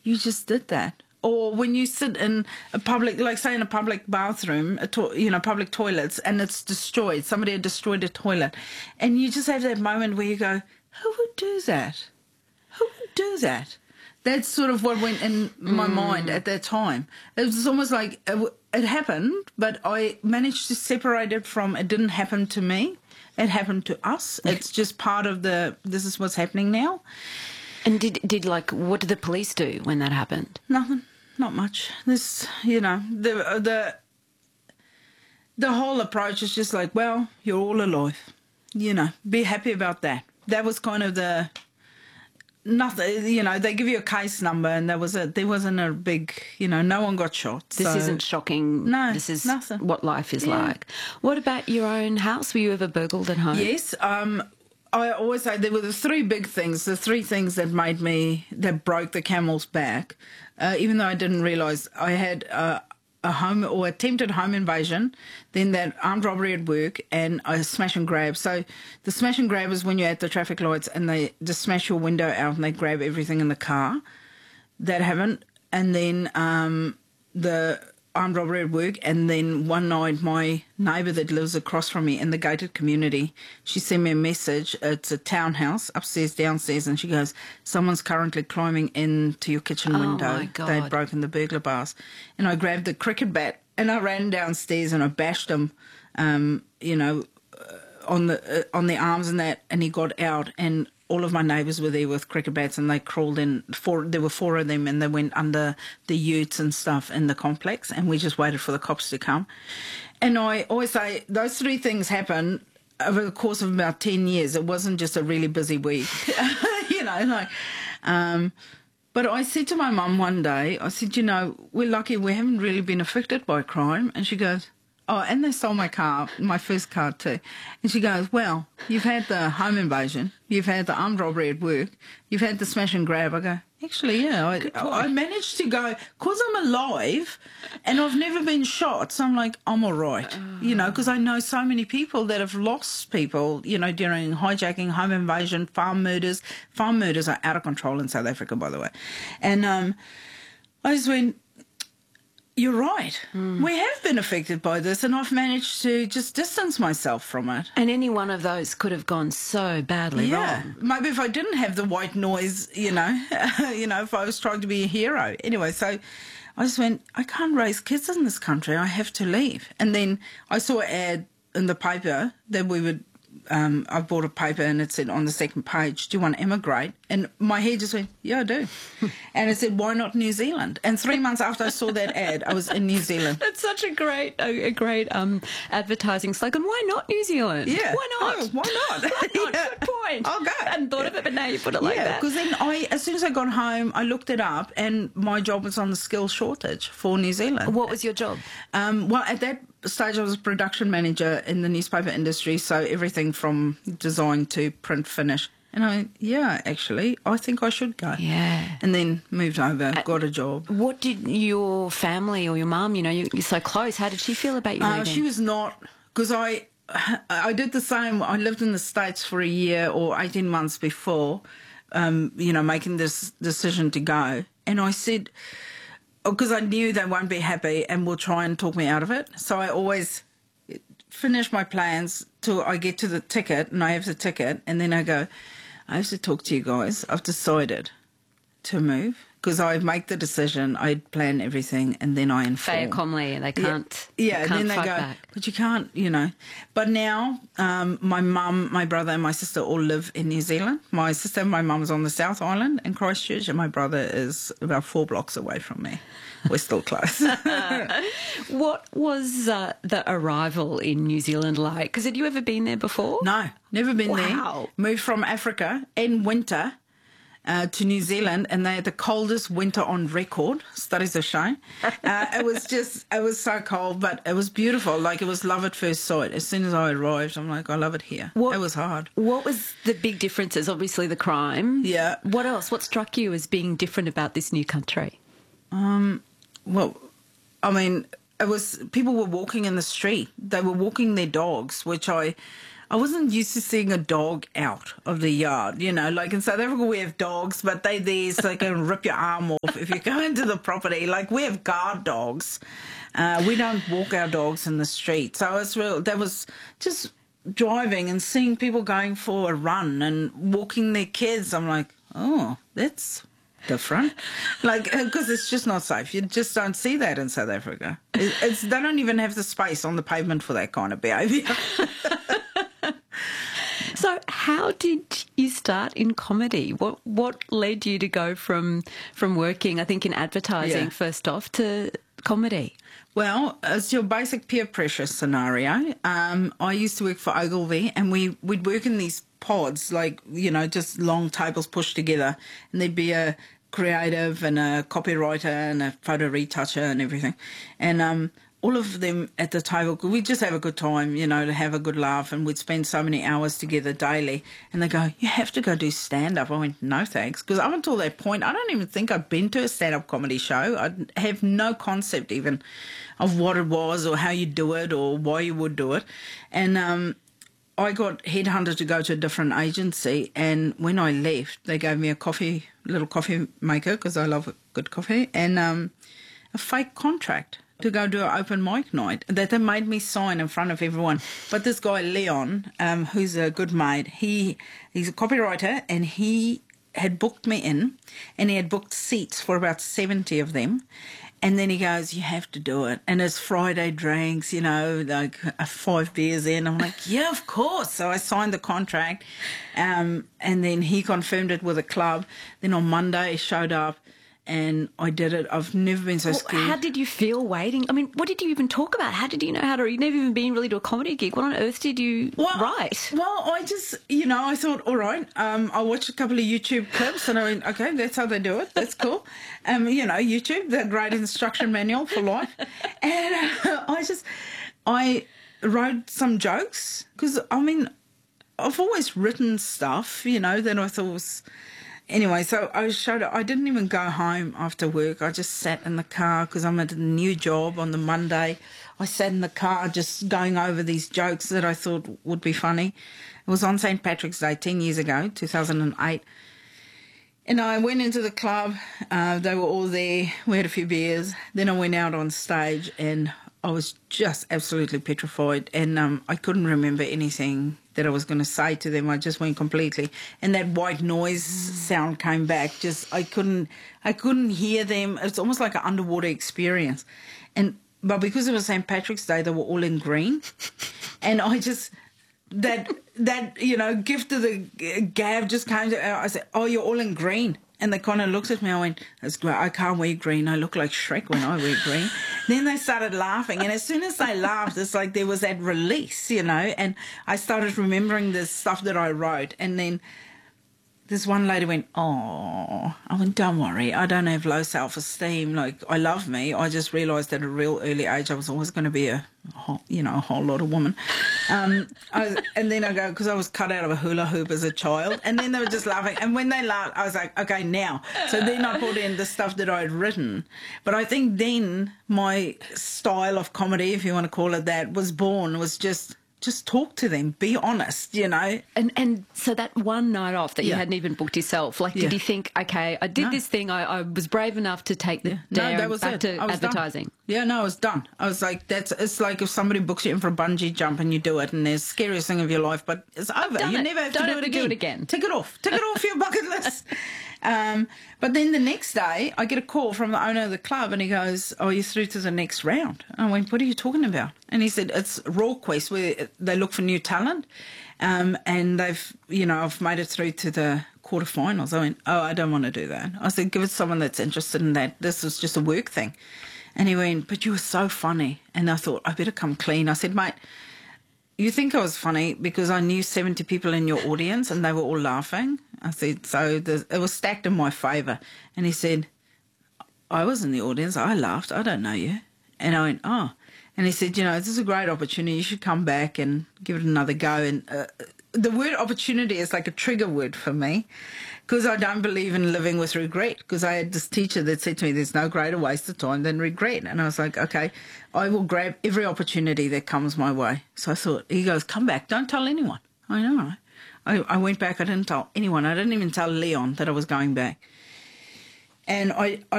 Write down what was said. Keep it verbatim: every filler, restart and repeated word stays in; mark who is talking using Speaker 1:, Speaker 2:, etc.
Speaker 1: you just did that. Or when you sit in a public, like say in a public bathroom, a to, you know, public toilets, and it's destroyed. Somebody had destroyed a toilet. And you just have that moment where you go, who would do that? Who would do that? That's sort of what went in my mm. mind at that time. It was almost like it, it happened, but I managed to separate it from it didn't happen to me. It happened to us. It's just part of the, this is what's happening now.
Speaker 2: And did, did like, what did the police do when that happened?
Speaker 1: Nothing. Not much. This, you know, the the the whole approach is just like, well, you're all alive. You know, be happy about that. That was kind of the nothing. You know, they give you a case number, and there was a there wasn't a big, you know, no one got shot.
Speaker 2: This
Speaker 1: so.
Speaker 2: isn't shocking.
Speaker 1: No,
Speaker 2: this is
Speaker 1: nothing.
Speaker 2: What life is
Speaker 1: yeah.
Speaker 2: like. What about your own house? Were you ever burgled at home?
Speaker 1: Yes. Um, I always say there were the three big things, the three things that made me, that broke the camel's back, uh, even though I didn't realise I had uh, a home or attempted home invasion, then that armed robbery at work, and a smash and grab. So the smash and grab is when you're at the traffic lights and they just smash your window out and they grab everything in the car. That happened. And then um, the armed robbery at work, and then one night my neighbour that lives across from me in the gated community, she sent me a message. It's a townhouse, upstairs, downstairs, and she goes, someone's currently climbing into your kitchen
Speaker 2: oh
Speaker 1: window.
Speaker 2: My God.
Speaker 1: They'd broken the burglar bars. And I grabbed the cricket bat and I ran downstairs and I bashed him, um, you know, uh, on the uh, on the arms and that, and he got out, and all of my neighbours were there with cricket bats, and they crawled in. Four, there were four of them, and they went under the utes and stuff in the complex, and we just waited for the cops to come. And I always say those three things happen over the course of about ten years. It wasn't just a really busy week, you know. Like, um, but I said to my mum one day, I said, you know, we're lucky we haven't really been affected by crime. And she goes, oh, and they stole my car, my first car too. And she goes, well, you've had the home invasion, you've had the armed robbery at work, you've had the smash and grab. I go, actually, yeah, I, I managed to go, because I'm alive and I've never been shot, so I'm like, I'm all right, oh. you know, because I know so many people that have lost people, you know, during hijacking, home invasion, farm murders. Farm murders are out of control in South Africa, by the way. And um, I just went, you're right. Mm. We have been affected by this, and I've managed to just distance myself from it.
Speaker 2: And any one of those could have gone so badly
Speaker 1: yeah.
Speaker 2: wrong.
Speaker 1: Maybe if I didn't have the white noise, you know, you know, if I was trying to be a hero. Anyway, so I just went, I can't raise kids in this country. I have to leave. And then I saw an ad in the paper that we would, um, I bought a paper and it said on the second page, do you want to emigrate? And my head just went, yeah, I do. And it said, why not New Zealand? And three months after I saw that ad, I was in New Zealand.
Speaker 2: That's such a great, a, a great um, advertising slogan. Why not New Zealand?
Speaker 1: Yeah.
Speaker 2: Why not?
Speaker 1: Oh, why not?
Speaker 2: Why not?
Speaker 1: Yeah.
Speaker 2: Good point.
Speaker 1: I'll go.
Speaker 2: I hadn't thought
Speaker 1: yeah.
Speaker 2: of it, but now you put it like
Speaker 1: yeah,
Speaker 2: that.
Speaker 1: because then I, as soon as I got home, I looked it up, and my job was on the skill shortage for New Zealand.
Speaker 2: What was your job?
Speaker 1: Um, well, at that stage, I was a production manager in the newspaper industry, so everything from design to print finish. And I went, yeah, actually, I think I should go.
Speaker 2: Yeah.
Speaker 1: And then moved over, uh, got a job.
Speaker 2: What did your family or your mum, you know, you, you're so close, how did she feel about you
Speaker 1: Uh,
Speaker 2: leaving?
Speaker 1: she was not, because I, I did the same. I lived in the States for a year or eighteen months before, um, you know, making this decision to go. And I said, because I knew they won't be happy and will try and talk me out of it. So I always finish my plans till I get to the ticket, and I have the ticket, and then I go, I have to talk to you guys. I've decided to move, because I make the decision, I plan everything, and then I inform.
Speaker 2: Fait accompli, they can't,
Speaker 1: yeah, yeah,
Speaker 2: they can't
Speaker 1: and then
Speaker 2: fight
Speaker 1: they go,
Speaker 2: back.
Speaker 1: but you can't, you know. But now um, my mum, my brother and my sister all live in New Zealand. My sister and my mum is on the South Island in Christchurch, and my brother is about four blocks away from me. We're still close.
Speaker 2: What was uh, the arrival in New Zealand like? Because had you ever been there before?
Speaker 1: No, never been
Speaker 2: Wow.
Speaker 1: there. Moved from Africa in winter uh, to New Zealand, and they had the coldest winter on record. Studies have shown. Uh, it was just, it was so cold, but it was beautiful. Like, it was love at first sight. As soon as I arrived, I'm like, I love it here.
Speaker 2: What,
Speaker 1: it was hard.
Speaker 2: What was the big differences? Obviously the crime.
Speaker 1: Yeah.
Speaker 2: What else? What struck you as being different about this new country?
Speaker 1: Um, well, I mean, it was, people were walking in the street. They were walking their dogs, which I, I wasn't used to seeing a dog out of the yard. You know, like in South Africa we have dogs, but they there so they can rip your arm off if you go into the property. Like we have guard dogs. Uh, we don't walk our dogs in the street. So it's real. That was just driving and seeing people going for a run and walking their kids. I'm like, oh, that's different. Like, because it's just not safe. You just don't see that in South Africa. It, it's they don't even have the space on the pavement for that kind of behaviour.
Speaker 2: So how did you start in comedy? What what led you to go from from working, I think, in advertising
Speaker 1: Yeah.
Speaker 2: first off to comedy?
Speaker 1: Well, it's your basic peer pressure scenario. Um, I used to work for Ogilvy, and we, we'd work in these pods, like, you know, just long tables pushed together, and there'd be a creative and a copywriter and a photo retoucher and everything. And um, all of them at the table, we'd just have a good time, you know, to have a good laugh, and we'd spend so many hours together daily. And they go, you have to go do stand-up. I went, no thanks, because up until that point, I don't even think I'd been to a stand-up comedy show. I have no concept even of what it was or how you do it or why you would do it. And um, I got headhunted to go to a different agency, and when I left, they gave me a coffee, little coffee maker, because I love good coffee, and um, a fake contract to go do an open mic night that they made me sign in front of everyone. But this guy, Leon, um, who's a good mate, he he's a copywriter, and he had booked me in, and he had booked seats for about seventy of them. And then he goes, you have to do it. And it's Friday drinks, you know, like uh, five beers in. I'm like, yeah, of course. So I signed the contract. Um, and then he confirmed it with a club. Then on Monday, he showed up and I did it. I've never been so
Speaker 2: Well,
Speaker 1: scared.
Speaker 2: how did you feel waiting? I mean, what did you even talk about? How did you know how to? You've never even been really to a comedy gig. What on earth did you
Speaker 1: Well,
Speaker 2: write?
Speaker 1: Well, I just, you know, I thought, all right, um, I watched a couple of YouTube clips and I went, okay, that's how they do it. That's cool. Um, you know, YouTube, the great instruction manual for life. And uh, I just, I wrote some jokes because, I mean, I've always written stuff, you know, that I thought was... Anyway, so I showed it. I didn't even go home after work. I just sat in the car because I'm at a new job on the Monday. I sat in the car just going over these jokes that I thought would be funny. It was on Saint Patrick's Day ten years ago, two thousand eight. And I went into the club. Uh, they were all there. We had a few beers. Then I went out on stage and I was just absolutely petrified. And um, I couldn't remember anything that I was going to say to them. I just went completely, and that white noise sound came back. Just I couldn't, I couldn't hear them. It's almost like an underwater experience. And but because it was Saint Patrick's Day, they were all in green, and I just that that you know gift of the gab just came to. I said, "Oh, you're all in green." And they kind of looked at me. I went, that's great. I can't wear green. I look like Shrek when I wear green. Then they started laughing. And as soon as they laughed, it's like there was that release, you know. And I started remembering the stuff that I wrote. And then this one lady went, oh, I went, don't worry. I don't have low self-esteem. Like, I love me. I just realised at a real early age I was always going to be a, whole, you know, a whole lot of woman. Um, I was, and then I go, because I was cut out of a hula hoop as a child. And then they were just laughing. And when they laughed, I was like, okay, now. So then I put in the stuff that I'd written. But I think then my style of comedy, if you want to call it that, was born, was just... Just talk to them. Be honest, you know.
Speaker 2: And and so that one night off that you
Speaker 1: Yeah.
Speaker 2: hadn't even booked yourself, like,
Speaker 1: Yeah.
Speaker 2: did you think, okay, I did
Speaker 1: No.
Speaker 2: this thing, I, I was brave enough to take the
Speaker 1: No,
Speaker 2: dare
Speaker 1: that was
Speaker 2: back
Speaker 1: it.
Speaker 2: to
Speaker 1: I was
Speaker 2: advertising?
Speaker 1: Done. Yeah, no, I was done. I was like, that's. It's like if somebody books you in for a bungee jump and you do it, and it's the scariest thing of your life, but it's over.
Speaker 2: done
Speaker 1: You
Speaker 2: it.
Speaker 1: never have to
Speaker 2: Don't
Speaker 1: do
Speaker 2: have
Speaker 1: it
Speaker 2: to do
Speaker 1: again.
Speaker 2: it again.
Speaker 1: Tick it off. Tick it off your bucket list. Um, but then the next day, I get a call from the owner of the club, and he goes, "Oh, you're through to the next round." I went, "What are you talking about?" And he said, "It's Raw Quest, where they look for new talent, um, and they've, you know, I've made it through to the quarterfinals." I went, "Oh, I don't want to do that." I said, "Give it to someone that's interested in that. This is just a work thing." And he went, "But you were so funny," and I thought, I better come clean. I said, "Mate, you think I was funny because I knew seventy people in your audience and they were all laughing?" I said, so the, it was stacked in my favour. And he said, "I was in the audience. I laughed. I don't know you." And I went, "Oh." And he said, "You know, this is a great opportunity. You should come back and give it another go." And uh, the word opportunity is like a trigger word for me because I don't believe in living with regret, because I had this teacher that said to me, there's no greater waste of time than regret. And I was like, okay, I will grab every opportunity that comes my way. So I thought, he goes, come back, don't tell anyone. I know. I, I went back, I didn't tell anyone. I didn't even tell Leon that I was going back. And I, I